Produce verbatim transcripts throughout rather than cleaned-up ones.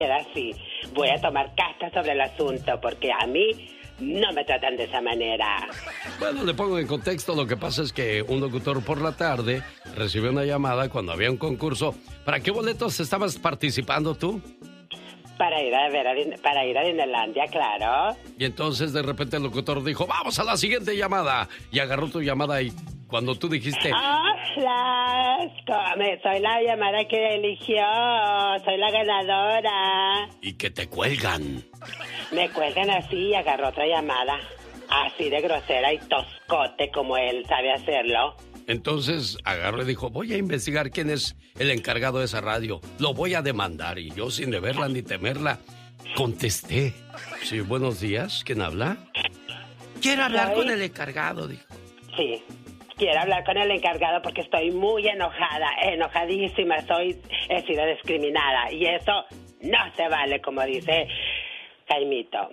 así. Voy a tomar cartas sobre el asunto porque a mí no me tratan de esa manera. Bueno, le pongo en contexto. Lo que pasa es que un locutor por la tarde recibió una llamada cuando había un concurso. ¿Para qué boletos estabas participando tú? Para ir a ver a, para ir a Disneylandia, claro. Y entonces de repente el locutor dijo, vamos a la siguiente llamada. Y agarró tu llamada y cuando tú dijiste... ¡Hola! Soy la llamada que eligió. Soy la ganadora. Y que te cuelgan. Me cuelgan así y agarró otra llamada. Así de grosera y toscote como él sabe hacerlo. Entonces agarró y dijo, voy a investigar quién es el encargado de esa radio. Lo voy a demandar. Y yo, sin deberla ni temerla, contesté. Sí, buenos días. ¿Quién habla? Quiero hablar ¿Soy? con el encargado, dijo. Sí, quiero hablar con el encargado porque estoy muy enojada, enojadísima. Soy, he sido discriminada y eso no se vale, como dice Jaimito.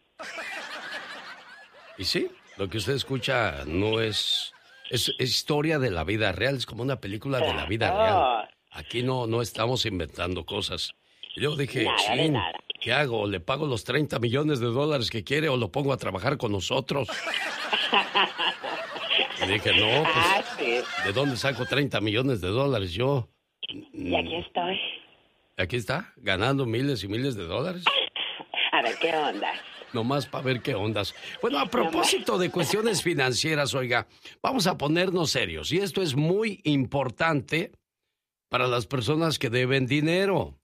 Y sí, lo que usted escucha no es... Es, es historia de la vida real, es como una película de la vida real. Aquí no, no estamos inventando cosas. Y yo dije, nada, de nada. ¿Qué hago? ¿Le pago los treinta millones de dólares que quiere o lo pongo a trabajar con nosotros? Y dije, no, pues, ah, sí. ¿de dónde saco treinta millones de dólares yo? Y aquí estoy. Aquí está, ganando miles y miles de dólares. A ver, ¿qué onda? Nomás para ver qué ondas. Bueno, a propósito de cuestiones financieras, oiga, vamos a ponernos serios. Y esto es muy importante para las personas que deben dinero.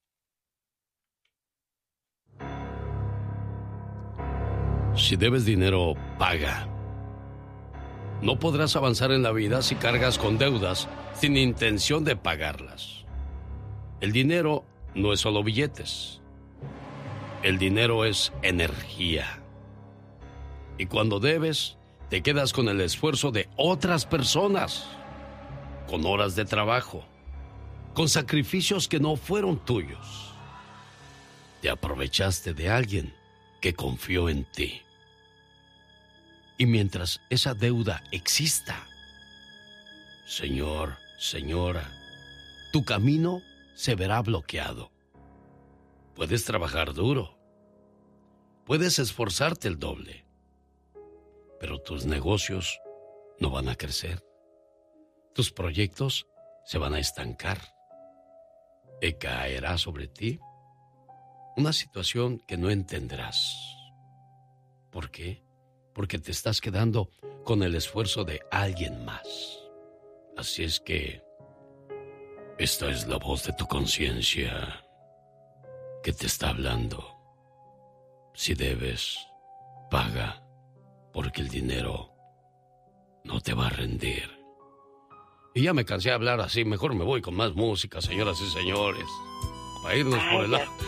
Si debes dinero, paga. No podrás avanzar en la vida si cargas con deudas sin intención de pagarlas. El dinero no es solo billetes. El dinero es energía. Y cuando debes, te quedas con el esfuerzo de otras personas, con horas de trabajo, con sacrificios que no fueron tuyos. Te aprovechaste de alguien que confió en ti. Y mientras esa deuda exista, señor, señora, tu camino se verá bloqueado. Puedes trabajar duro, puedes esforzarte el doble, pero tus negocios no van a crecer, tus proyectos se van a estancar, y caerá sobre ti una situación que no entenderás. ¿Por qué? Porque te estás quedando con el esfuerzo de alguien más. Así es que esta es la voz de tu conciencia que te está hablando. Si debes, paga, porque el dinero no te va a rendir. Y ya me cansé de hablar así, mejor me voy con más música, señoras y señores, para irnos por el lado.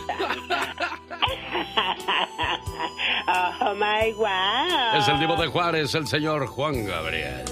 Oh my wow. Es el Divo de Juárez, el señor Juan Gabriel.